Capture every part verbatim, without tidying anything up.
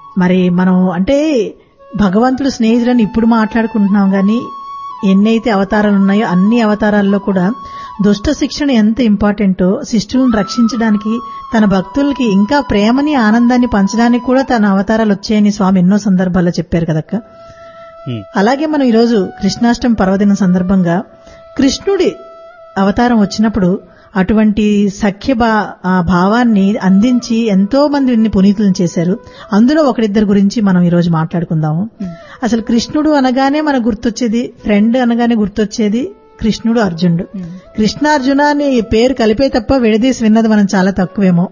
మరి మనం అంటే భగవంతుడు స్నేహితుడని ఇప్పుడు మాట్లాడుకుంటున్నాం గాని ఎన్నైతే అవతారాలు ఉన్నాయో అన్ని అవతారాల్లో కూడా దుష్ట శిక్షణ ఎంత ఇంపార్టెంటో శిష్టులను రక్షించడానికి తన భక్తులకి ఇంకా ప్రేమని ఆనందాన్ని పంచడానికి కూడా తన అవతారాలు వచ్చాయని స్వామి ఎన్నో సందర్భాల్లో చెప్పారు కదక్క. అలాగే మనం ఈరోజు కృష్ణాష్టమి పర్వదినం సందర్భంగా కృష్ణుడి అవతారం వచ్చినప్పుడు అటువంటి సఖ్య భావాన్ని అందించి ఎంతో మందిని పునీతులను చేశారు. అందులో ఒకరిద్దరి గురించి మనం ఈ రోజు మాట్లాడుకుందాము. అసలు కృష్ణుడు అనగానే మనకు గుర్తొచ్చేది, ఫ్రెండ్ అనగానే గుర్తొచ్చేది కృష్ణుడు అర్జునుడు. కృష్ణార్జున అని పేరు కలిపే తప్ప విడదీసి విన్నది మనం చాలా తక్కువేమో.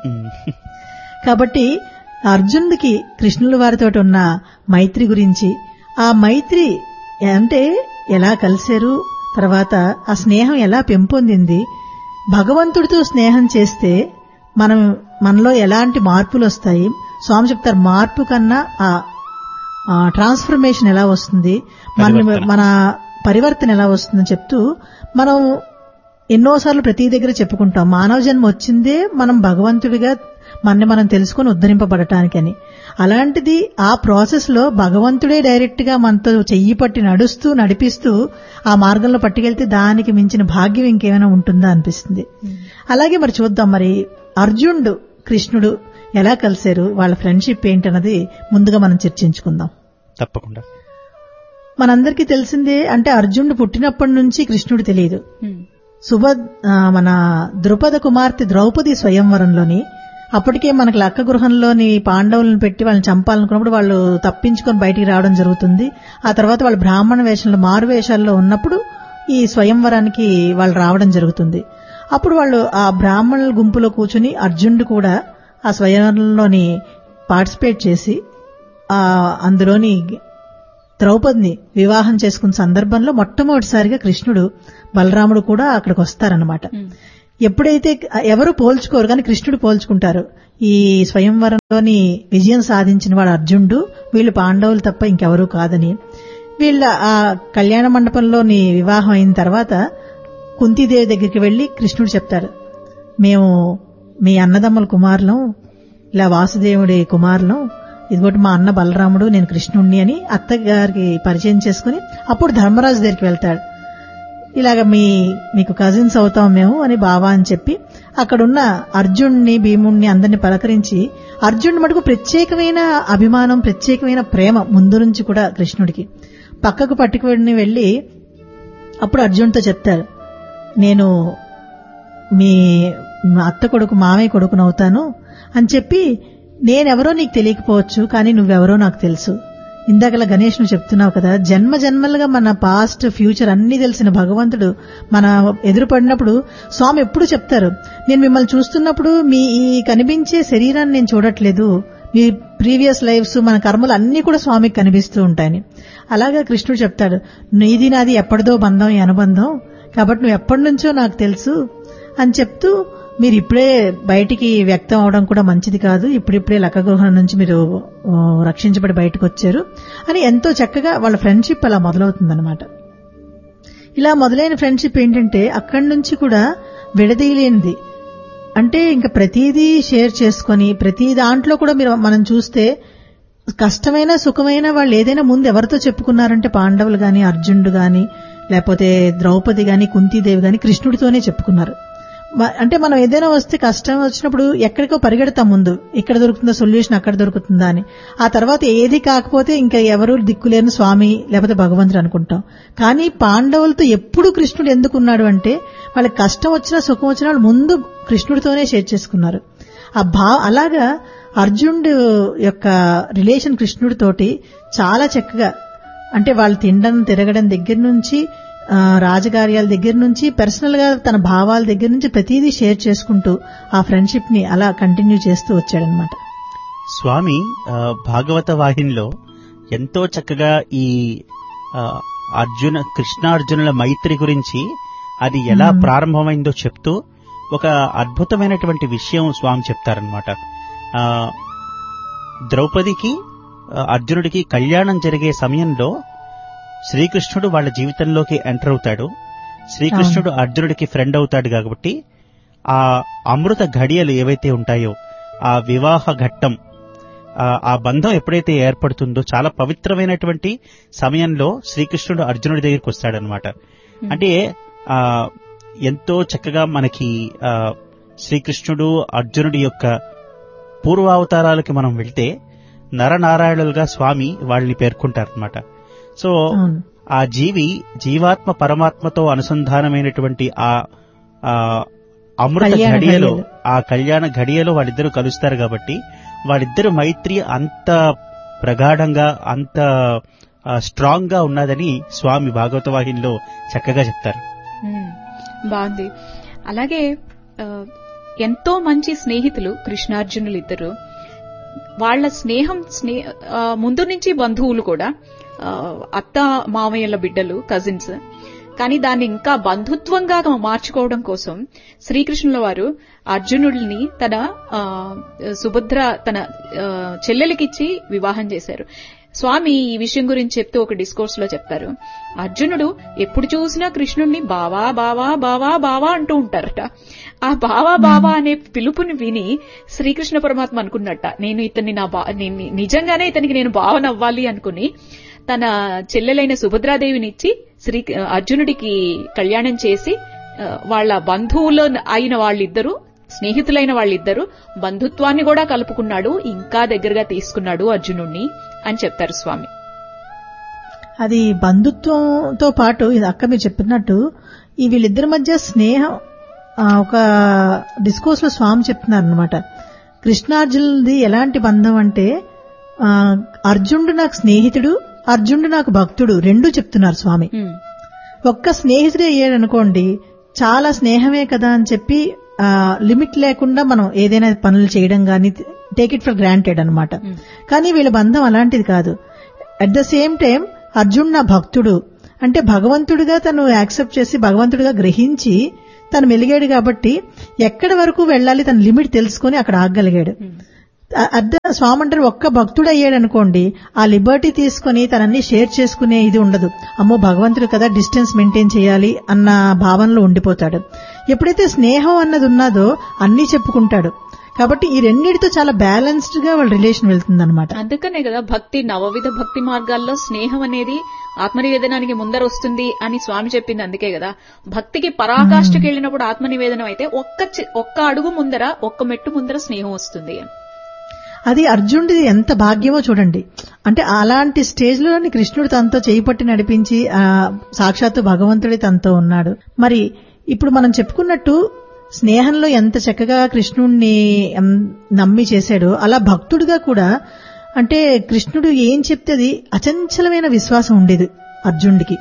కాబట్టి అర్జునుడికి కృష్ణుల వారితో ఉన్న మైత్రి గురించి, ఆ మైత్రి అంటే ఎలా కలిశారు, తర్వాత ఆ స్నేహం ఎలా పెంపొందింది, భగవంతుడితో స్నేహం చేస్తే మనం మనలో ఎలాంటి మార్పులు వస్తాయి, స్వామి చెప్తారు మార్పు కన్నా ఆ ట్రాన్స్ఫర్మేషన్ ఎలా వస్తుంది, మన మన పరివర్తన ఎలా వస్తుందని చెప్తూ మనం ఎన్నోసార్లు ప్రతి దగ్గర చెప్పుకుంటాం మానవ జన్మ వచ్చిందే మనం భగవంతుడిగా మనని మనం తెలుసుకుని ఉద్ధరింపబడటానికని. అలాంటిది ఆ ప్రాసెస్ లో భగవంతుడే డైరెక్ట్ గా మనతో చెయ్యి పట్టి నడుస్తూ నడిపిస్తూ ఆ మార్గంలో పట్టుకెళ్తే దానికి మించిన భాగ్యం ఇంకేమైనా ఉంటుందా అనిపిస్తుంది. అలాగే మరి చూద్దాం, మరి అర్జునుడు కృష్ణుడు ఎలా కలిశారు, వాళ్ళ ఫ్రెండ్షిప్ ఏంటన్నది ముందుగా మనం చర్చించుకుందాం. తప్పకుండా. మనందరికీ తెలిసిందే, అంటే అర్జునుడు పుట్టినప్పటి నుంచి కృష్ణుడు తెలియదు. సుభ మన ద్రుపద కుమార్తె ద్రౌపది స్వయంవరంలోని అప్పటికే మనకు లక్క గృహంలోని పాండవులను పెట్టి వాళ్ళని చంపాలనుకున్నప్పుడు వాళ్ళు తప్పించుకొని బయటికి రావడం జరుగుతుంది. ఆ తర్వాత వాళ్ళు బ్రాహ్మణ వేషంలో మారు వేషాల్లో ఉన్నప్పుడు ఈ స్వయంవరానికి వాళ్ళు రావడం జరుగుతుంది. అప్పుడు వాళ్ళు ఆ బ్రాహ్మణుల గుంపులో కూర్చుని అర్జునుడు కూడా ఆ స్వయంవరంలోని పార్టిసిపేట్ చేసి ఆ అందులోని ద్రౌపదిని వివాహం చేసుకున్న సందర్భంలో మొట్టమొదటిసారిగా కృష్ణుడు బలరాముడు కూడా అక్కడికి వస్తారన్నమాట. ఎప్పుడైతే ఎవరు పోల్చుకోరు కానీ కృష్ణుడు పోల్చుకుంటారు, ఈ స్వయంవరంలోని విజయం సాధించిన వాడు అర్జునుడు, వీళ్ళు పాండవులు తప్ప ఇంకెవరూ కాదని. వీళ్ళ ఆ కళ్యాణ మండపంలోని వివాహం అయిన తర్వాత కుంతీదేవి దగ్గరికి వెళ్లి కృష్ణుడు చెప్తాడు, మేము మీ అన్నదమ్ముల కుమారులం, ఇలా వాసుదేవుడి కుమారులం, ఇదిగోటి మా అన్న బలరాముడు, నేను కృష్ణుణ్ణి అని అత్తగారికి పరిచయం చేసుకుని అప్పుడు ధర్మరాజు దగ్గరికి వెళ్తాడు. ఇలాగ మీ మీకు కజిన్స్ అవుతాం మేము అని బావా అని చెప్పి అక్కడున్న అర్జున్ని భీముణ్ణి అందరినీ పలకరించి, అర్జునుడి మటుకు ప్రత్యేకమైన అభిమానం ప్రత్యేకమైన ప్రేమ ముందు నుంచి కూడా కృష్ణుడికి పక్కకు పట్టుకుని వెళ్లి అప్పుడు అర్జునుడితో చెప్తారు, నేను మీ అత్త కొడుకు మామయ్య కొడుకునవుతాను అని చెప్పి, నేనెవరో నీకు తెలియకపోవచ్చు కానీ నువ్వెవరో నాకు తెలుసు. ఇందాకలా గణేష్ నువ్వు చెప్తున్నావు కదా, జన్మ జన్మలుగా మన పాస్ట్ ఫ్యూచర్ అన్ని తెలిసిన భగవంతుడు మన ఎదురుపడినప్పుడు స్వామి ఎప్పుడు చెప్తారు, నేను మిమ్మల్ని చూస్తున్నప్పుడు మీ ఈ కనిపించే శరీరాన్ని నేను చూడట్లేదు, మీ ప్రీవియస్ లైఫ్స్ మన కర్మలు అన్ని కూడా స్వామికి కనిపిస్తూ ఉంటాయని. అలాగా కృష్ణుడు చెప్తాడు, నీది నాది ఎప్పటిదో బంధం ఈ అనుబంధం, కాబట్టి నువ్వు ఎప్పటి నుంచో నాకు తెలుసు అని చెప్తూ, మీరు ఇప్పుడే బయటికి వ్యక్తం అవడం కూడా మంచిది కాదు, ఇప్పుడిప్పుడే లక్కగృహం నుంచి మీరు రక్షించబడి బయటకు వచ్చారు అని ఎంతో చక్కగా వాళ్ళ ఫ్రెండ్షిప్ అలా మొదలవుతుందన్నమాట. ఇలా మొదలైన ఫ్రెండ్షిప్ ఏంటంటే అక్కడి నుంచి కూడా విడదీయలేనిది. అంటే ఇంకా ప్రతిదీ షేర్ చేసుకుని ప్రతి దాంట్లో కూడా మీరు మనం చూస్తే కష్టమైన సుఖమైన వాళ్ళు ఏదైనా ముందు ఎవరితో చెప్పుకున్నారంటే పాండవులు గాని, అర్జునుడు గాని, లేకపోతే ద్రౌపది గాని, కుంతీదేవి గాని కృష్ణుడితోనే చెప్పుకున్నారు. అంటే మనం ఏదైనా వస్తే కష్టం వచ్చినప్పుడు ఎక్కడికో పరిగెడతాం, ముందు ఇక్కడ దొరుకుతుందా సొల్యూషన్, అక్కడ దొరుకుతుందా అని. ఆ తర్వాత ఏది కాకపోతే ఇంకా ఎవరు దిక్కులేని స్వామి లేకపోతే భగవంతుడు అనుకుంటాం. కానీ పాండవులతో ఎప్పుడు కృష్ణుడు ఎందుకున్నాడు అంటే వాళ్ళకి కష్టం వచ్చినా సుఖం వచ్చినా వాళ్ళు ముందు కృష్ణుడితోనే షేర్ చేసుకున్నారు. ఆ భా అలాగా అర్జునుడు యొక్క రిలేషన్ కృష్ణుడితోటి చాలా చక్కగా, అంటే వాళ్ళు తినడం తిరగడం దగ్గర నుంచి రాజకార్యాల దగ్గర నుంచి పర్సనల్ గా తన భావాల దగ్గర నుంచి ప్రతిదీ షేర్ చేసుకుంటూ ఆ ఫ్రెండ్షిప్ ని అలా కంటిన్యూ చేస్తూ వచ్చాడనమాట. స్వామి భాగవత వాహినిలో ఎంతో చక్కగా ఈ అర్జున కృష్ణార్జునుల మైత్రి గురించి అది ఎలా ప్రారంభమైందో చెప్తూ ఒక అద్భుతమైనటువంటి విషయం స్వామి చెప్తారనమాట. ద్రౌపదికి అర్జునుడికి కళ్యాణం జరిగే సమయంలో శ్రీకృష్ణుడు వాళ్ళ జీవితంలోకి ఎంటర్ అవుతాడు. శ్రీకృష్ణుడు అర్జునుడికి ఫ్రెండ్ అవుతాడు కాబట్టి ఆ అమృత ఘడియలు ఏవైతే ఉంటాయో ఆ వివాహ ఘట్టం ఆ బంధం ఎప్పుడైతే ఏర్పడుతుందో చాలా పవిత్రమైనటువంటి సమయంలో శ్రీకృష్ణుడు అర్జునుడి దగ్గరికి వస్తాడనమాట. అంటే ఆ ఎంతో చక్కగా మనకి ఆ శ్రీకృష్ణుడు అర్జునుడి యొక్క పూర్వావతారాలకి మనం వెళ్తే నరనారాయణులుగా స్వామి వాళ్ళని పేర్కొంటారనమాట. సో ఆ జీవి జీవాత్మ పరమాత్మతో అనుసంధానమైనటువంటి ఆ అమృత ఘడియలో, ఆ కళ్యాణ ఘడియలో వాళ్ళిద్దరూ కలుస్తారు కాబట్టి వాళ్ళిద్దరు మైత్రి అంత ప్రగాఢంగా అంత స్ట్రాంగ్ గా ఉన్నదని స్వామి భాగవత వాహినిలో చక్కగా చెప్తారు. బాగుంది. అలాగే ఎంతో మంచి స్నేహితులు కృష్ణార్జునులు ఇద్దరు. వాళ్ల స్నేహం స్నే ముందు నుంచి బంధువులు కూడా, అత్త మామయ్యల బిడ్డలు, కజిన్స్. కానీ దాన్ని ఇంకా బంధుత్వంగా మార్చుకోవడం కోసం శ్రీకృష్ణుల వారు అర్జునుడిని తన సుభద్ర తన చెల్లెలికిచ్చి వివాహం చేశారు. స్వామి ఈ విషయం గురించి చెప్తూ ఒక డిస్కోర్స్ లో చెప్తారు, అర్జునుడు ఎప్పుడు చూసినా కృష్ణుడిని బావా బావా బావా బావా అంటూ ఉంటారట. ఆ బావా బావా అనే పిలుపుని విని శ్రీకృష్ణ పరమాత్మ అనుకున్నట్ట, నేను ఇతన్ని నా బా నిజంగానే ఇతనికి నేను భావనవ్వాలి అనుకుని తన చెల్లెలైన సుభద్రాదేవినిచ్చి శ్రీ అర్జునుడికి కళ్యాణం చేసి వాళ్ల బంధువులు అయిన వాళ్ళిద్దరూ, స్నేహితులైన వాళ్ళిద్దరూ బంధుత్వాన్ని కూడా కలుపుకున్నాడు, ఇంకా దగ్గరగా తీసుకున్నాడు అర్జునుడిని అని చెప్తారు స్వామి. అది బంధుత్వంతో పాటు ఇది అక్క మీరు చెప్పినట్టు ఈ వీళ్ళిద్దరి మధ్య స్నేహం ఒక డిస్కోర్స్ లో స్వామి చెప్తున్నారు అనమాట. కృష్ణార్జునుడిది ఎలాంటి బంధం అంటే అర్జునుడు నాకు స్నేహితుడు, అర్జునుడు నాకు భక్తుడు రెండు చెప్తున్నారు స్వామి. ఒక్క స్నేహితుడే అయ్యాడనుకోండి చాలా స్నేహమే కదా అని చెప్పి లిమిట్ లేకుండా మనం ఏదైనా పనులు చేయడం గానీ టేక్ ఇట్ ఫర్ గ్రాంటెడ్ అనమాట. కానీ వీళ్ళ బంధం అలాంటిది కాదు. At the same time Arjun నా భక్తుడు అంటే భగవంతుడిగా తను యాక్సెప్ట్ చేసి భగవంతుడిగా గ్రహించి తను మెలిగాడు కాబట్టి ఎక్కడి వరకు వెళ్ళాలి తన లిమిట్ తెలుసుకుని అక్కడ ఆగగలిగాడు. అర్థ స్వామి అంటారు ఒక్క భక్తుడు అయ్యాడు అనుకోండి ఆ లిబర్టీ తీసుకుని తనన్ని షేర్ చేసుకునే ఇది ఉండదు. అమ్మో భగవంతుడు కదా డిస్టెన్స్ మెయింటైన్ చేయాలి అన్న భావనలో ఉండిపోతాడు. ఎప్పుడైతే స్నేహం అన్నది ఉన్నదో అన్నీ చెప్పుకుంటాడు. కాబట్టి ఈ రెండిటితో చాలా బ్యాలెన్స్డ్ గా వాళ్ళ రిలేషన్ వెళ్తుందన్నమాట. అందుకనే కదా భక్తి నవవిధ భక్తి మార్గాల్లో స్నేహం అనేది ఆత్మనివేదనానికి ముందర వస్తుంది అని స్వామి చెప్పింది. అందుకే కదా భక్తికి పరాకాష్ఠకి వెళ్ళినప్పుడు ఆత్మనివేదనం అయితే ఒక్క ఒక్క అడుగు ముందర ఒక్క మెట్టు ముందర స్నేహం వస్తుంది. అది అర్జునుడిది ఎంత భాగ్యమో చూడండి. అంటే అలాంటి స్టేజ్ లో కృష్ణుడు తనతో చేయి పట్టి నడిపించి ఆ సాక్షాత్తు భగవంతుడి తనతో ఉన్నాడు. మరి ఇప్పుడు మనం చెప్పుకున్నట్టు స్నేహంలో ఎంత చక్కగా కృష్ణుడిని నమ్మి చేశాడో అలా భక్తుడిగా కూడా అంటే కృష్ణుడు ఏం చెప్తే అది అచంచలమైన విశ్వాసం ఉండేది అర్జునుడికి.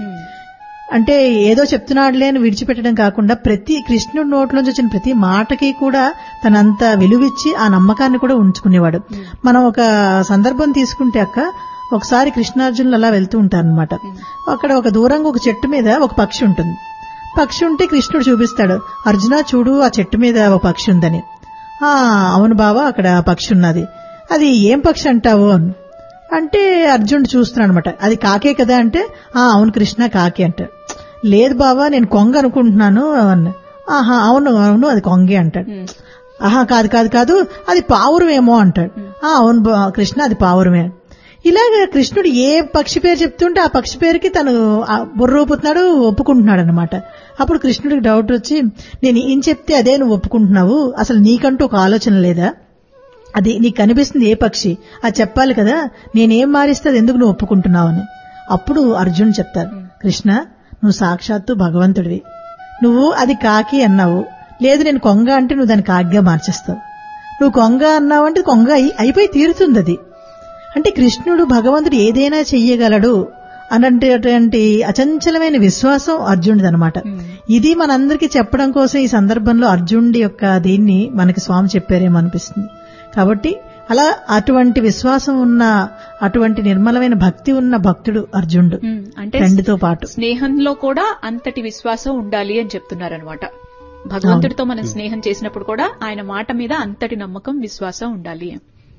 అంటే ఏదో చెప్తున్నాడులే అని విడిచిపెట్టడం కాకుండా ప్రతి కృష్ణుడి నోట్లోంచి వచ్చిన ప్రతి మాటకి కూడా తనంత విలువిచ్చి ఆ నమ్మకాన్ని కూడా ఉంచుకునేవాడు. మనం ఒక సందర్భం తీసుకుంటే అక్క ఒకసారి కృష్ణార్జునులు అలా వెళ్తూ ఉంటారనమాట. అక్కడ ఒక దూరంగా ఒక చెట్టు మీద ఒక పక్షి ఉంటుంది. పక్షి ఉంటే కృష్ణుడు చూపిస్తాడు, అర్జున చూడు ఆ చెట్టు మీద ఒక పక్షి ఉందని. ఆ అవును బావా అక్కడ పక్షి ఉన్నది, అది ఏం పక్షి అంటావు అని అంటే అర్జునుడు చూస్తున్నాడు అనమాట. అది కాకే కదా అంటే ఆ అవును కృష్ణ కాకే అంటాడు. లేదు బావా నేను కొంగ అనుకుంటున్నాను అన్న. ఆహా అవును అవును అది కొంగే అంటాడు. ఆహా కాదు కాదు కాదు అది పావురమేమో అంటాడు. ఆ అవును కృష్ణ అది పావురమే. ఇలాగ కృష్ణుడు ఏ పక్షి పేరు చెప్తుంటే ఆ పక్షి పేరుకి తను బుర్రూపుతున్నాడు, ఒప్పుకుంటున్నాడు అనమాట. అప్పుడు కృష్ణుడికి డౌట్ వచ్చి నేను ఏం చెప్తే అదే నువ్వు ఒప్పుకుంటున్నావు, అసలు నీకంటూ ఒక ఆలోచన లేదా, అది నీకు కనిపిస్తుంది ఏ పక్షి అది చెప్పాలి కదా, నేనేం మారిస్తే అది ఎందుకు నువ్వు ఒప్పుకుంటున్నావు అని. అప్పుడు అర్జున్ చెప్తారు, కృష్ణ నువ్వు సాక్షాత్తు భగవంతుడివి, నువ్వు అది కాకి అన్నావు, లేదు నేను కొంగ అంటే నువ్వు దాన్ని కాకిగా మార్చేస్తావు, నువ్వు కొంగ అన్నావు అంటే కొంగ అయిపోయి తీరుతుంది అది. అంటే కృష్ణుడు భగవంతుడు ఏదైనా చెయ్యగలడు అన్నటువంటి అచంచలమైన విశ్వాసం అర్జునుడిది అనమాట. ఇది మనందరికీ చెప్పడం కోసం ఈ సందర్భంలో అర్జునుడి యొక్క దీన్ని మనకి స్వామి చెప్పారేమో అనిపిస్తుంది. కాబట్టి అలా అటువంటి విశ్వాసం ఉన్న అటువంటి నిర్మలమైన భక్తి ఉన్న భక్తుడు అర్జునుడు. అంటే ఫ్రెండ్తో పాటు స్నేహంలో కూడా అంతటి విశ్వాసం ఉండాలి అని చెప్తున్నారనమాట. భగవంతుడితో మనం స్నేహం చేసినప్పుడు కూడా ఆయన మాట మీద అంతటి నమ్మకం విశ్వాసం ఉండాలి.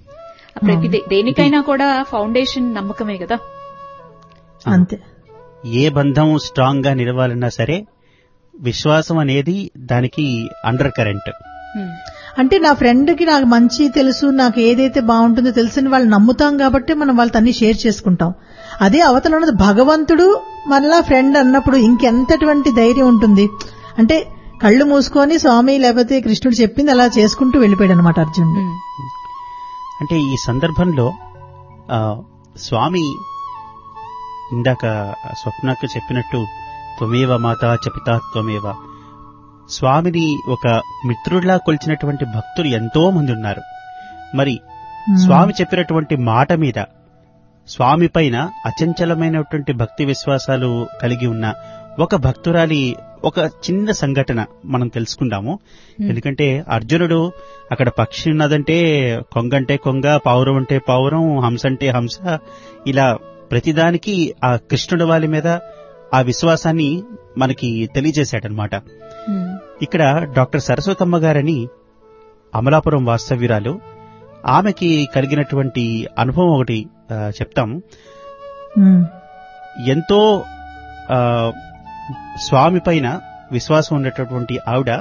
ప్రతి దేనికైనా కూడా ఫౌండేషన్ నమ్మకమే కదా. అంతే. ఏ బంధం స్ట్రాంగ్ గా నిలవాలన్నా సరే విశ్వాసం అనేది దానికి అండర్ కరెంట్. అంటే నా ఫ్రెండ్ కి నాకు మంచి తెలుసు, నాకు ఏదైతే బాగుంటుందో తెలిసిన వాళ్ళు నమ్ముతాం కాబట్టి మనం వాళ్ళతో అన్ని షేర్ చేసుకుంటాం. అదే అవతల ఉన్నది భగవంతుడు మళ్ళా ఫ్రెండ్ అన్నప్పుడు ఇంకెంతటువంటి ధైర్యం ఉంటుంది. అంటే కళ్ళు మూసుకొని స్వామి లేకపోతే కృష్ణుడు చెప్పింది అలా చేసుకుంటూ వెళ్ళిపోయాడు అనమాట అర్జునుడు. అంటే ఈ సందర్భంలో స్వామి ఇందాక స్వప్నకు చెప్పినట్టు త్వమేవ మాతా చ పితా త్వమేవ, స్వామిని ఒక మిత్రుడిలా కొలిచినటువంటి భక్తులు ఎంతో మంది ఉన్నారు. మరి స్వామి చెప్పినటువంటి మాట మీద స్వామి పైన అచంచలమైనటువంటి భక్తి విశ్వాసాలు కలిగి ఉన్న ఒక భక్తురాలి ఒక చిన్న సంఘటన మనం తెలుసుకుందాము. ఎందుకంటే అర్జునుడు అక్కడ పక్షి ఉన్నదంటే కొంగంటే కొంగ, పావురం అంటే పావురం, హంస అంటే హంస, ఇలా ప్రతిదానికి ఆ కృష్ణుడి వాళ్ళ మీద ఆ విశ్వాసాన్ని మనకి తెలియజేశాడనమాట. ఇక్కడ డాక్టర్ సరస్వతమ్మ గారని అమలాపురం వాస్తవ్యురాలు, ఆమెకి కలిగినటువంటి అనుభవం ఒకటి చెప్తాం. ఎంతో స్వామి పైన విశ్వాసం ఉన్నటువంటి ఆవిడ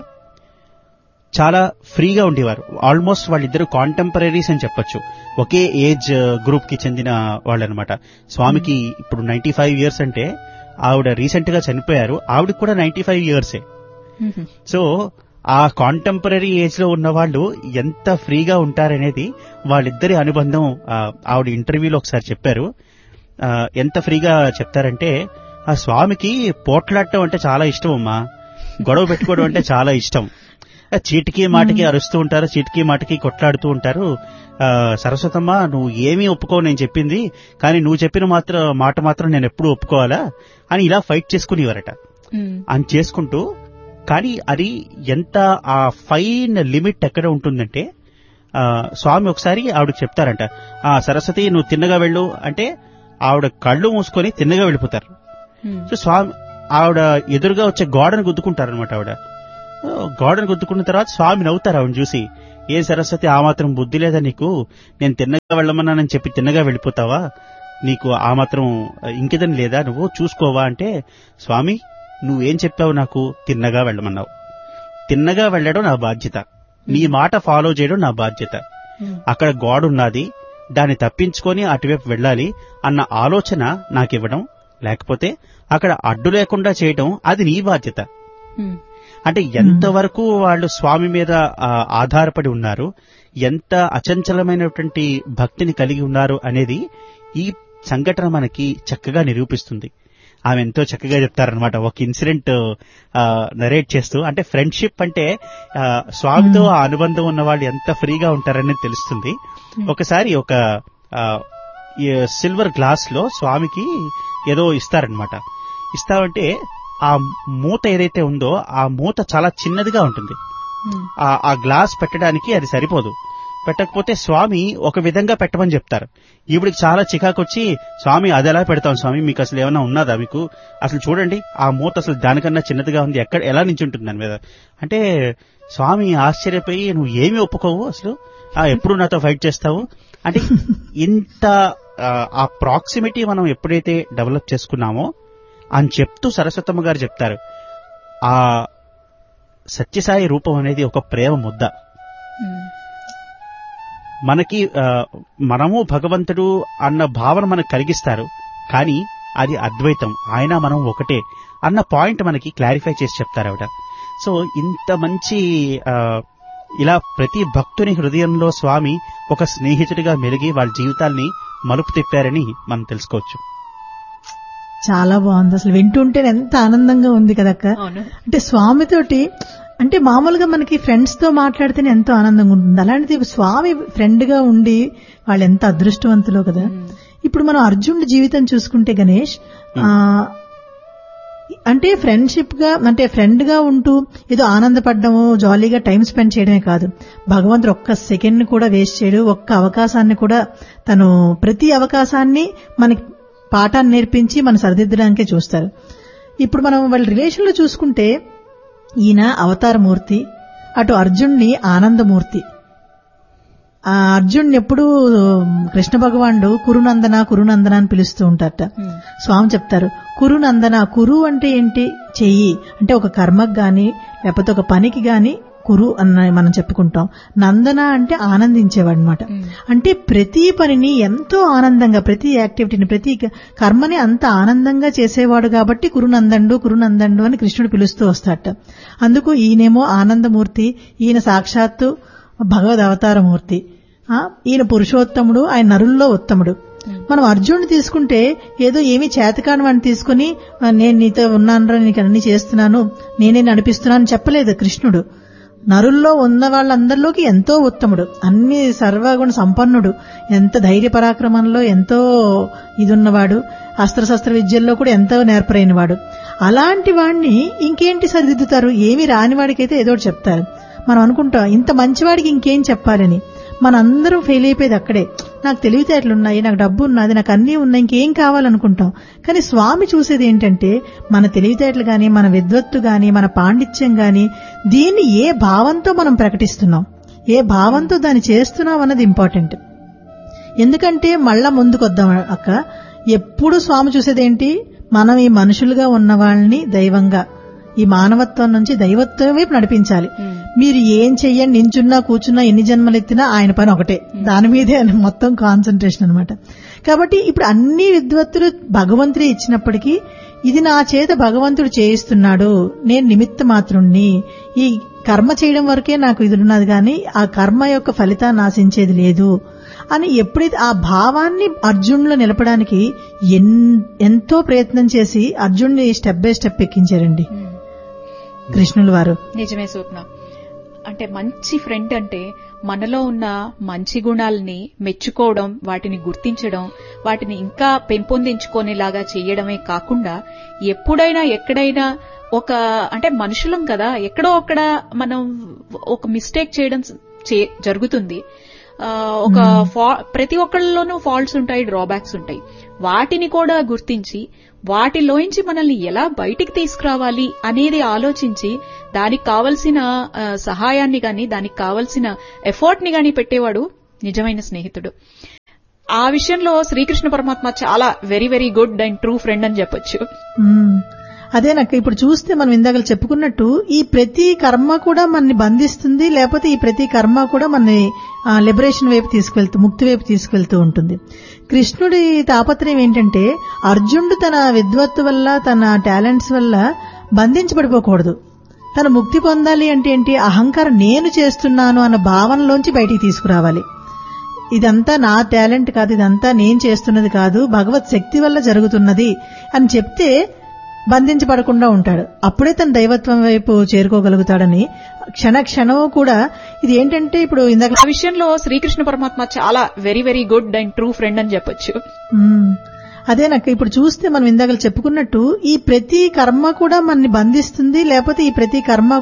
చాలా ఫ్రీగా ఉండేవారు. ఆల్మోస్ట్ వాళ్ళిద్దరు కాంటెంపరీస్ అని చెప్పొచ్చు, ఒకే ఏజ్ గ్రూప్ కి చెందిన వాళ్ళనమాట. స్వామికి ఇప్పుడు నైన్టీ ఫైవ్ ఇయర్స్ అంటే ఆవిడ రీసెంట్ గా చనిపోయారు, ఆవిడకి కూడా నైన్టీ ఫైవ్ ఇయర్సే. సో ఆ కాంటెంపరీ ఏజ్ లో ఉన్న వాళ్ళు ఎంత ఫ్రీగా ఉంటారనేది వాళ్ళిద్దరి అనుబంధం ఆవిడ ఇంటర్వ్యూలో ఒకసారి చెప్పారు. ఎంత ఫ్రీగా చెప్తారంటే, ఆ స్వామికి పోట్లాడటం అంటే చాలా ఇష్టం అమ్మా, గొడవ పెట్టుకోవడం అంటే చాలా ఇష్టం. చీటికి మాటికి అరుస్తూ ఉంటారు, చీటికి మాటికి కొట్లాడుతూ ఉంటారు. సరస్వతమ్మ నువ్వు ఏమీ ఒప్పుకోవు నేను చెప్పింది, కానీ నువ్వు చెప్పిన మాత్రం మాట మాత్రం నేను ఎప్పుడూ ఒప్పుకోవాలా అని ఇలా ఫైట్ చేసుకునేవారట. అని చేసుకుంటూ, కానీ అది ఎంత ఆ ఫైన్ లిమిట్ ఎక్కడ ఉంటుందంటే, స్వామి ఒకసారి ఆవిడకి చెప్తారంట, ఆ సరస్వతి నువ్వు తిన్నగా వెళ్ళు అంటే ఆవిడ కళ్ళు మూసుకొని తిన్నగా వెళ్ళిపోతారు. సో స్వామి ఆవిడ ఎదురుగా వచ్చే గోడను గుద్దుకుంటారనమాట. ఆవిడ గోడను గుద్దుకున్న తర్వాత స్వామి నవ్వుతారు ఆవిడని చూసి, ఏ సరస్వతి ఆ మాత్రం బుద్ధి లేదా నీకు, నేను తిన్నగా వెళ్ళమన్నానని చెప్పి తిన్నగా వెళ్ళిపోతావా, నీకు ఆ మాత్రం ఇంకేదని లేదా, నువ్వు చూసుకోవా అంటే, స్వామి నువ్వేం చెప్పావు, నాకు తిన్నగా వెళ్ళమన్నావు, తిన్నగా వెళ్ళడం నా బాధ్యత, నీ మాట ఫాలో చేయడం నా బాధ్యత. అక్కడ గోడ ఉన్నది, దాన్ని తప్పించుకొని అటువైపు వెళ్ళాలి అన్న ఆలోచన నాకివ్వడం, లేకపోతే అక్కడ అడ్డు లేకుండా చేయడం అది నీ బాధ్యత. అంటే ఎంతవరకు వాళ్ళు స్వామి మీద ఆధారపడి ఉన్నారు, ఎంత అచంచలమైనటువంటి భక్తిని కలిగి ఉన్నారు అనేది ఈ సంఘటన మనకి చక్కగా నిరూపిస్తుంది. ఆమె ఎంతో చక్కగా చెప్తారనమాట. ఒక ఇన్సిడెంట్ నరేట్ చేస్తూ, అంటే ఫ్రెండ్షిప్ అంటే స్వామితో ఆ అనుబంధం ఉన్న వాళ్ళు ఎంత ఫ్రీగా ఉంటారని తెలుస్తుంది. ఒకసారి ఒక సిల్వర్ గ్లాస్ లో స్వామికి ఏదో ఇస్తారనమాట. ఇస్తామంటే ఆ మూత ఏదైతే ఉందో ఆ మూత చాలా చిన్నదిగా ఉంటుంది. ఆ గ్లాస్ పెట్టడానికి అది సరిపోదు. పెట్టకపోతే స్వామి ఒక విధంగా పెట్టమని చెప్తారు. ఈవిడికి చాలా చికాకొచ్చి, స్వామి అది ఎలా పెడతాం స్వామి, మీకు అసలు ఏమైనా ఉన్నదా, మీకు అసలు చూడండి ఆ మూత అసలు దానికన్నా చిన్నదిగా ఉంది, ఎక్కడ ఎలా నించుంటుంది దాని మీద అంటే, స్వామి ఆశ్చర్యపోయి, నువ్వు ఏమి ఒప్పుకోవు అసలు, ఎప్పుడు నాతో ఫైట్ చేస్తావు అంటే, ఇంత ఆ ప్రాక్సిమిటీ మనం ఎప్పుడైతే డెవలప్ చేసుకున్నామో అని చెప్తూ సరస్వతమ్మ గారు చెప్తారు, ఆ సత్యసాయి రూపం అనేది ఒక ప్రేమ ముద్ద. మనకి మనము భగవంతుడు అన్న భావన మనకు కలిగిస్తారు, కానీ అది అద్వైతం, ఆయన మనం ఒకటే అన్న పాయింట్ మనకి క్లారిఫై చేసి చెప్తారు ఆవిడ. సో ఇంత మంచి ఇలా ప్రతి భక్తుని హృదయంలో స్వామి ఒక స్నేహితుడిగా మెలిగి వాళ్ళ జీవితాల్ని మలుపు తిప్పారని మనం తెలుసుకోవచ్చు. చాలా బాగుంది, అసలు వింటుంటే ఎంత ఆనందంగా ఉంది కదక్క. అంటే స్వామితోటి అంటే మామూలుగా మనకి ఫ్రెండ్స్ తో మాట్లాడితేనే ఎంతో ఆనందంగా ఉంటుంది, అలాంటిది స్వామి ఫ్రెండ్ గా ఉండి వాళ్ళు ఎంత అదృష్టవంతులో కదా. ఇప్పుడు మనం అర్జునుడి జీవితం చూసుకుంటే గణేష్, ఆ అంటే ఫ్రెండ్షిప్ గా అంటే ఫ్రెండ్ గా ఉంటూ ఏదో ఆనందపడ్డము, జాలీగా టైం స్పెండ్ చేయడమే కాదు, భగవంతుడు ఒక్క సెకండ్ కూడా వేస్ట్ చేయడు, ఒక్క అవకాశాన్ని కూడా తను ప్రతి అవకాశాన్ని మనకి పాఠాన్ని నేర్పించి మన సరిదిద్దడానికే చూస్తారు. ఇప్పుడు మనం వాళ్ళ రిలేషన్ లో చూసుకుంటే ఈయన అవతారమూర్తి, అటు అర్జున్ని ఆనందమూర్తి. ఆ అర్జున్ ఎప్పుడు కృష్ణ భగవానుడు కురునందన కురునందన అని పిలుస్తూ ఉంటారట. స్వామి చెప్తారు, కురునందన, కురు అంటే ఏంటి, చెయ్యి అంటే ఒక కర్మకు గాని లేకపోతే ఒక పనికి గాని కురు అన్న మనం చెప్పుకుంటాం. నందన అంటే ఆనందించేవాడు అనమాట. అంటే ప్రతి పనిని ఎంతో ఆనందంగా, ప్రతి యాక్టివిటీని, ప్రతి కర్మని అంత ఆనందంగా చేసేవాడు కాబట్టి కురునందండు కురునందండు అని కృష్ణుడు పిలుస్తూ వస్తాడట. అందుకు ఈయనేమో ఆనందమూర్తి, ఈయన సాక్షాత్తు భగవద్ అవతారమూర్తి, ఈయన పురుషోత్తముడు, ఆయన నరుల్లో ఉత్తముడు. మనం అర్జునుడు తీసుకుంటే ఏదో ఏమీ చేతకాని వాడిని తీసుకుని నేను నీతో ఉన్నానరా, నీకు అన్ని చేస్తున్నాను, నేనే నడిపిస్తున్నాను చెప్పలేదు కృష్ణుడు. నరుల్లో ఉన్న వాళ్ళందరిలోకి ఎంతో ఉత్తముడు, అన్ని సర్వగుణ సంపన్నుడు, ఎంత ధైర్య పరాక్రమంలో ఎంతో ఇదున్నవాడు, అస్త్రశస్త్ర విద్యల్లో కూడా ఎంతో నేర్పరైనవాడు. అలాంటి వాడిని ఇంకేంటి సరిదిద్దుతారు? ఏమి రాని వాడికైతే ఏదో చెప్తారు. మనం అనుకుంటాం ఇంత మంచివాడికి ఇంకేం చెప్పాలని. మనందరం ఫెయిల్ అయిపోయేది అక్కడే. నాకు తెలివితేటలున్నాయి, నాకు డబ్బు ఉన్నది, నాకు అన్నీ ఉన్నాయి, ఇంకేం కావాలనుకుంటాం. కానీ స్వామి చూసేది ఏంటంటే మన తెలివితేటలు గాని, మన విద్వత్తు గాని, మన పాండిత్యం గాని, దీన్ని ఏ భావంతో మనం ప్రకటిస్తున్నాం, ఏ భావంతో దాన్ని చేస్తున్నాం అన్నది ఇంపార్టెంట్. ఎందుకంటే మళ్ళా ముందుకొద్దాం అక్క, ఎప్పుడు స్వామి చూసేదేంటి, మనం ఈ మనుషులుగా ఉన్న వాళ్ళని దైవంగా, ఈ మానవత్వం నుంచి దైవత్వం వైపు నడిపించాలి. మీరు ఏం చెయ్యండి, నించున్నా కూర్చున్నా ఎన్ని జన్మలెత్తినా ఆయన పని ఒకటే, దాని మీదే మొత్తం కాన్సన్ట్రేషన్ అనమాట. కాబట్టి ఇప్పుడు అన్ని విద్వత్తులు భగవంతుడే ఇచ్చినప్పటికీ ఇది నా చేత భగవంతుడు చేయిస్తున్నాడు, నేను నిమిత్త మాత్రుణ్ణి, ఈ కర్మ చేయడం వరకే నాకు ఇది ఉన్నది కానీ ఆ కర్మ యొక్క ఫలితాన్ని ఆశించేది లేదు అని ఎప్పుడైతే ఆ భావాన్ని అర్జునులో నిలపడానికి ఎంతో ప్రయత్నం చేసి అర్జునుని స్టెప్ బై స్టెప్ ఎక్కించారండి కృష్ణుల వారు. నిజమే స్వప్న. అంటే మంచి ఫ్రెండ్ అంటే మనలో ఉన్న మంచి గుణాలని మెచ్చుకోవడం, వాటిని గుర్తించడం, వాటిని ఇంకా పెంపొందించుకునేలాగా చేయడమే కాకుండా ఎప్పుడైనా ఎక్కడైనా ఒక అంటే మనుషులం కదా, ఎక్కడో అక్కడ మనం ఒక మిస్టేక్ చేయడం జరుగుతుంది. ఒక ప్రతి ఒక్కళ్ళలోనూ ఫాల్ట్స్ ఉంటాయి, డ్రాబ్యాక్స్ ఉంటాయి. వాటిని కూడా గుర్తించి వాటిలోంచి మనల్ని ఎలా బయటికి తీసుకురావాలి అనేది ఆలోచించి దానికి కావలసిన సహాయాన్ని గాని, దానికి కావలసిన ఎఫర్ట్ ని గాని పెట్టేవాడు నిజమైన స్నేహితుడు. ఆ విషయంలో శ్రీకృష్ణ పరమాత్మ చాలా very very good and true friend అని చెప్పొచ్చు. అదే నాకు ఇప్పుడు చూస్తే మనం ఇందాక చెప్పుకున్నట్టు ఈ ప్రతి కర్మ కూడా మనని బంధిస్తుంది, లేకపోతే ఈ ప్రతి కర్మ కూడా మనని లిబరేషన్ వైపు తీసుకెళ్తూ, ముక్తి వైపు తీసుకెళ్తూ ఉంటుంది. కృష్ణుడి తాపత్రయం ఏంటంటే అర్జునుడు తన విద్వత్తు వల్ల, తన టాలెంట్స్ వల్ల బంధించబడిపోకూడదు. తన ముక్తి పొందాలి అంటే ఏంటి, అహంకారం నేను చేస్తున్నాను అన్న భావనలోంచి బయటికి తీసుకురావాలి. ఇదంతా నా టాలెంట్ కాదు, ఇదంతా నేను చేస్తున్నది కాదు, భగవత్ శక్తి వల్ల జరుగుతున్నది అని చెప్తే బంధించబడకుండా ఉంటాడు. అప్పుడే తన దైవత్వం వైపు చేరుకోగలుగుతాడని క్షణ క్షణం కూడా ఇది ఏంటంటే ఇప్పుడు ఇందాక ఆ విషయంలో శ్రీకృష్ణ పరమాత్మ చాలా very very good and true friend అని చెప్పొచ్చు. అదే నాకు ఇప్పుడు చూస్తే మనం ఇందాక చెప్పుకున్నట్టు ఈ ప్రతి కర్మ కూడా మనని బంధిస్తుంది, లేకపోతే ఈ ప్రతి కర్మ